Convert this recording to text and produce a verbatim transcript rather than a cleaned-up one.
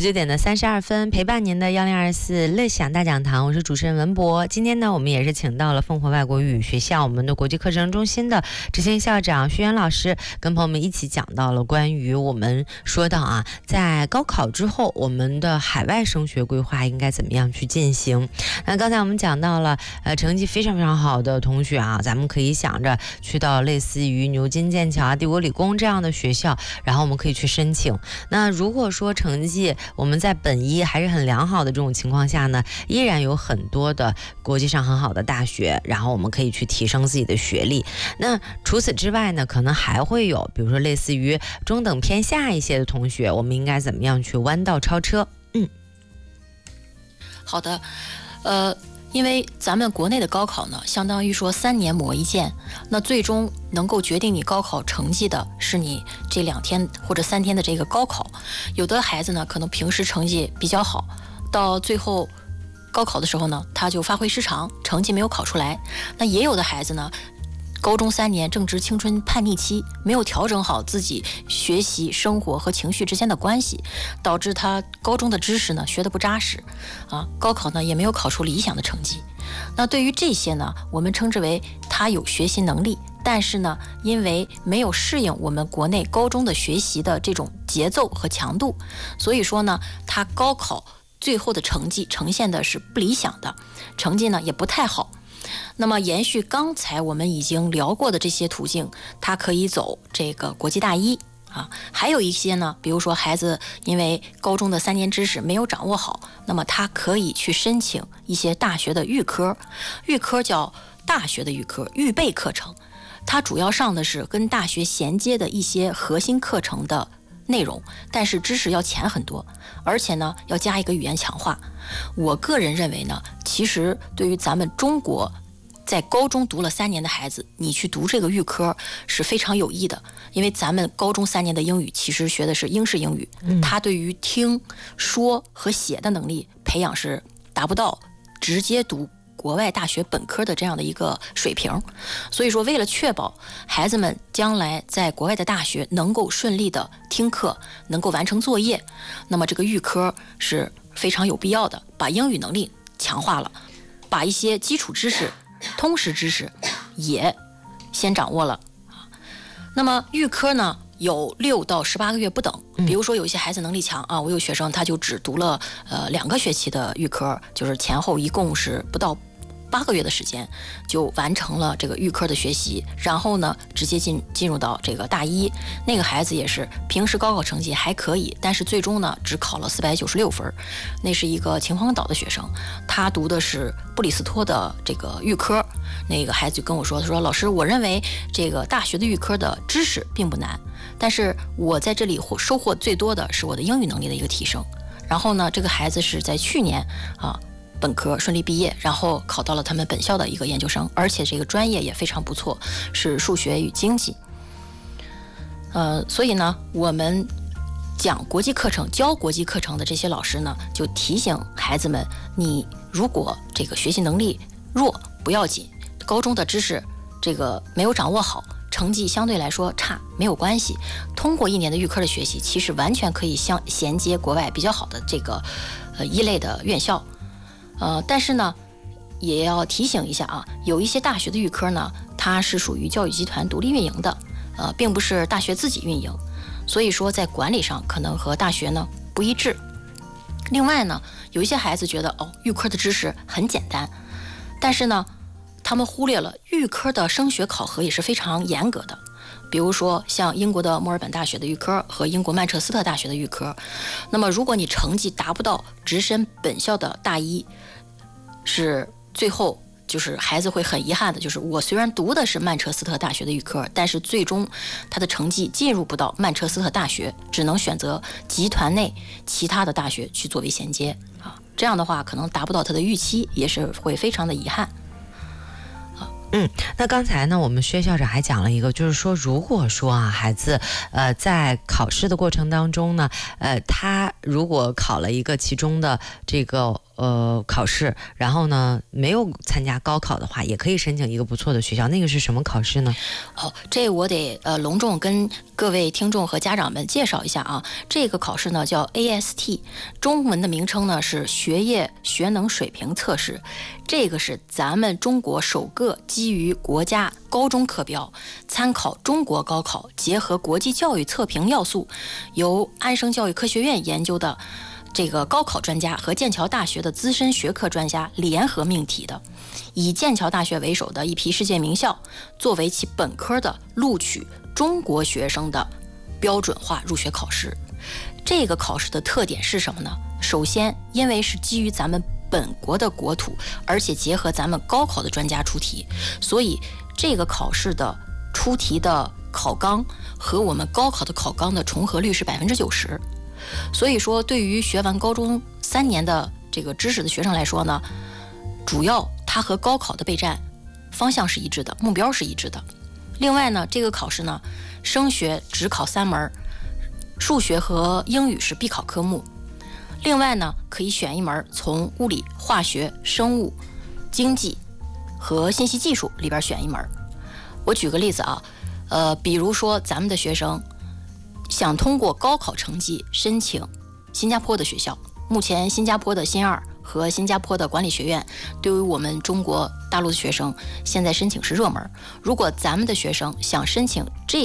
十九点的三十二分，陪伴您的幺零二四乐享大讲堂，我是主持人文博。今天呢，我们也是请到了凤凰外国语学校我们的国际课程中心的执行校长徐源老师，跟朋友们一起讲到了关于我们说到啊，在高考之后，我们的海外升学规划应该怎么样去进行。那刚才我们讲到了，呃，成绩非常非常好的同学啊，咱们可以想着去到类似于牛津、剑桥啊、帝国理工这样的学校，然后我们可以去申请。那如果说成绩我们在本一还是很良好的这种情况下呢，依然有很多的国际上很好的大学，然后我们可以去提升自己的学历。那除此之外呢，可能还会有比如说类似于中等偏下一些的同学，我们应该怎么样去弯道超车。嗯， 好的，呃因为咱们国内的高考呢，相当于说三年磨一剑，那最终能够决定你高考成绩的是你这两天或者三天的这个高考。有的孩子呢，可能平时成绩比较好，到最后高考的时候呢，他就发挥失常，成绩没有考出来。那也有的孩子呢，高中三年正值青春叛逆期，没有调整好自己学习、生活和情绪之间的关系，导致他高中的知识呢学得不扎实，啊，高考呢也没有考出理想的成绩。那对于这些呢，我们称之为他有学习能力，但是呢，因为没有适应我们国内高中的学习的这种节奏和强度，所以说呢，他高考最后的成绩呈现的是不理想的，成绩呢也不太好。那么延续刚才我们已经聊过的这些途径，他可以走这个国际大一啊，还有一些呢，比如说孩子因为高中的三年知识没有掌握好，那么他可以去申请一些大学的预科，预科叫大学的预科预备课程，它主要上的是跟大学衔接的一些核心课程的内容，但是知识要浅很多，而且呢要加一个语言强化。我个人认为呢，其实对于咱们中国在高中读了三年的孩子，你去读这个预科是非常有益的，因为咱们高中三年的英语其实学的是英式英语，嗯、它对于听说和写的能力培养是达不到直接读国外大学本科的这样的一个水平。所以说为了确保孩子们将来在国外的大学能够顺利的听课，能够完成作业，那么这个预科是非常有必要的，把英语能力强化了，把一些基础知识通识知识也先掌握了。那么预科呢有六到十八个月不等，比如说有一些孩子能力强啊，我有学生他就只读了呃两个学期的预科，就是前后一共是不到八个月的时间就完成了这个预科的学习，然后呢直接进进入到这个大一。那个孩子也是平时高考成绩还可以，但是最终呢只考了四百九十六分，那是一个秦皇岛的学生，他读的是布里斯托的这个预科。那个孩子就跟我说，他说老师，我认为这个大学的预科的知识并不难，但是我在这里收获最多的是我的英语能力的一个提升。然后呢，这个孩子是在去年啊本科顺利毕业，然后考到了他们本校的一个研究生，而且这个专业也非常不错，是数学与经济。呃，所以呢，我们讲国际课程、教国际课程的这些老师呢，就提醒孩子们，你如果这个学习能力弱不要紧，高中的知识这个没有掌握好，成绩相对来说差没有关系，通过一年的预科的学习，其实完全可以相衔接国外比较好的这个呃一类的院校。呃，但是呢，也要提醒一下啊，有一些大学的预科呢，它是属于教育集团独立运营的，呃，并不是大学自己运营，所以说在管理上可能和大学呢不一致。另外呢，有一些孩子觉得哦，预科的知识很简单，但是呢，他们忽略了预科的升学考核也是非常严格的。比如说像英国的墨尔本大学的预科和英国曼彻斯特大学的预科，那么如果你成绩达不到直升本校的大一，是最后就是孩子会很遗憾的，就是我虽然读的是曼彻斯特大学的预科，但是最终他的成绩进入不到曼彻斯特大学，只能选择集团内其他的大学去作为衔接啊，这样的话可能达不到他的预期，也是会非常的遗憾。 嗯，那刚才呢，我们薛校长还讲了一个，就是说，如果说啊，孩子呃在考试的过程当中呢，呃，他如果考了一个其中的这个呃考试，然后呢没有参加高考的话，也可以申请一个不错的学校。那个是什么考试呢？ 哦，这我得呃隆重跟各位听众和家长们介绍一下啊。这个考试呢叫 A S T， 中文的名称呢是学业学能水平测试。这个是咱们中国首个基于国家高中课标，参考中国高考，结合国际教育测评要素，由安省教育科学院研究的这个高考专家和剑桥大学的资深学科专家联合命题的，以剑桥大学为首的一批世界名校作为其本科的录取中国学生的标准化入学考试。这个考试的特点是什么呢？首先，因为是基于咱们本国的国土，而且结合咱们高考的专家出题，所以这个考试的出题的考纲和我们高考的考纲的重合率是百分之九十。所以说，对于学完高中三年的这个知识的学生来说呢，主要它和高考的备战方向是一致的，目标是一致的。另外呢，这个考试呢，升学只考三门，数学和英语是必考科目。另外呢，可以选一门从物理、化学、生物、经济和信息技术里边选一门。我举个例子啊，呃，比如说咱们的学生想通过高考成绩申请新加坡的学校，目前新加坡的新二和新加坡的管理学院对于我们中国大陆的学生现在申请是热门。如果咱们的学生想申请这